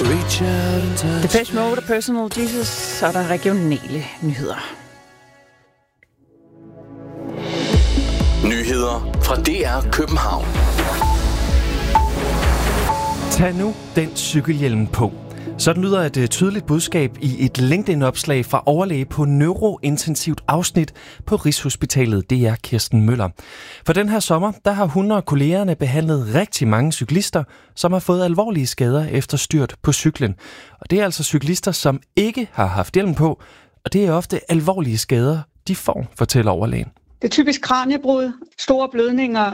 Depeche Mode og Personal Jesus, så er der regionale nyheder. Nyheder fra DR København. Tag nu den cykelhjelm på. Sådan lyder et tydeligt budskab i et LinkedIn-opslag fra overlæge på neurointensivt afsnit på Rigshospitalet. Det er Kirsten Møller. For den her sommer, der har hun og kollegerne behandlet rigtig mange cyklister, som har fået alvorlige skader efter styrt på cyklen. Og det er altså cyklister, som ikke har haft hjelm på, og det er ofte alvorlige skader, de får, fortæller overlægen. Det er typisk kraniebrud, store blødninger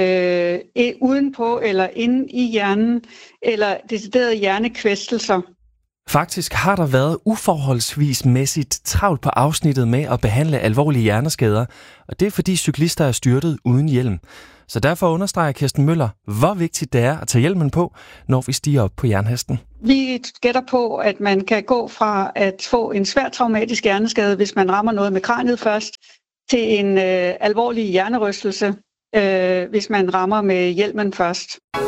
udenpå eller inde i hjernen, eller deciderede hjernekvæstelser. Faktisk har der været uforholdsvis mæssigt travlt på afsnittet med at behandle alvorlige hjerneskader, og det er fordi cyklister er styrtet uden hjelm. Så derfor understreger Kirsten Møller, hvor vigtigt det er at tage hjelmen på, når vi stiger op på jernhesten. Vi gætter på, at man kan gå fra at få en svær traumatisk hjerneskade, hvis man rammer noget med kraniet først, til en alvorlig hjernerystelse, hvis man rammer med hjelmen først.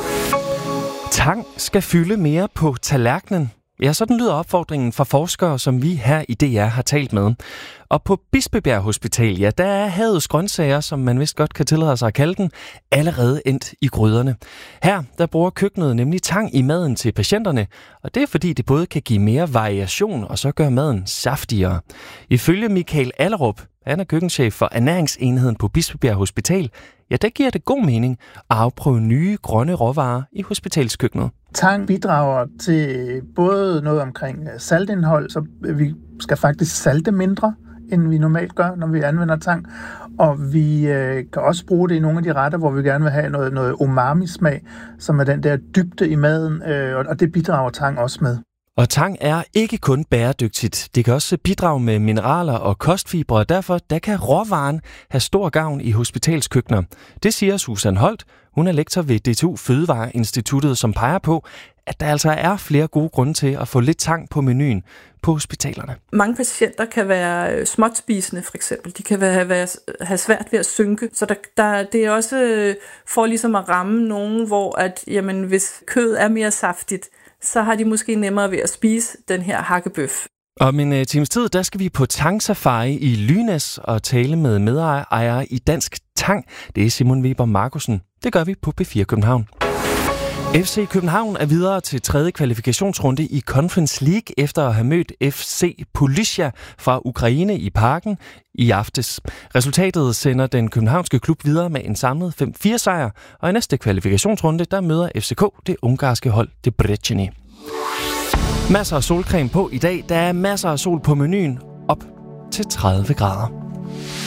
Tang skal fylde mere på tallerkenen. Ja, sådan lyder opfordringen fra forskere, som vi her i DR har talt med. Og på Bispebjerg Hospital, ja, der er havets grøntsager, som man vist godt kan tillade sig at kalde den, allerede endt i gryderne. Her, der bruger køkkenet nemlig tang i maden til patienterne, og det er fordi, det både kan give mere variation og så gøre maden saftigere. Ifølge Michael Allerup, han er køkkenchef for ernæringsenheden på Bispebjerg Hospital, ja, der giver det god mening at afprøve nye grønne råvarer i hospitalskøkkenet. Tang bidrager til både noget omkring saltindhold, så vi skal faktisk salte mindre, end vi normalt gør, når vi anvender tang. Og vi kan også bruge det i nogle af de retter, hvor vi gerne vil have noget umami-smag, som er den der dybde i maden, og det bidrager tang også med. Og tang er ikke kun bæredygtigt. Det kan også bidrage med mineraler og kostfibre, og derfor der kan råvaren have stor gavn i hospitalskøkkener. Det siger Susan Holt. Hun er lektor ved DTU Fødevareinstituttet, som peger på, at der altså er flere gode grunde til at få lidt tang på menuen på hospitalerne. Mange patienter kan være småtspisende, for eksempel. De kan have svært ved at synke. Så det er også for ligesom at ramme nogen, hvor at, jamen, hvis kød er mere saftigt, så har de måske nemmere ved at spise den her hakkebøf. Om en times tid, der skal vi på tangsafari i Lynæs og tale med medejere i Dansk Tang. Det er Simon Weber Markusen. Det gør vi på P4 København. FC København er videre til 3. kvalifikationsrunde i Conference League efter at have mødt FC Polisia fra Ukraine i Parken i aftes. Resultatet sender den københavnske klub videre med en samlet 5-4 sejr, og i næste kvalifikationsrunde der møder FCK det ungarske hold Debreceni. Masser af solcreme på i dag. Der er masser af sol på menuen op til 30 grader.